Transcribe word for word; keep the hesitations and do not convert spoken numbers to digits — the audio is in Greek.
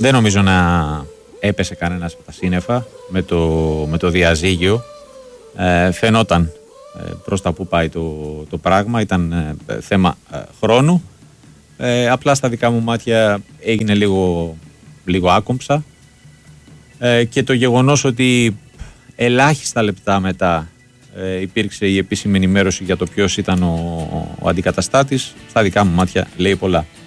Δεν νομίζω να έπεσε κανένας από τα σύννεφα με το, με το διαζύγιο. Ε, φαινόταν ε, προς τα που πάει το, το πράγμα. Ήταν ε, θέμα ε, χρόνου. Ε, απλά στα δικά μου μάτια έγινε λίγο, λίγο άκομψα. Ε, και το γεγονός ότι ελάχιστα λεπτά μετά ε, υπήρξε η επίσημη ενημέρωση για το ποιος ήταν ο, ο αντικαταστάτης, στα δικά μου μάτια λέει πολλά.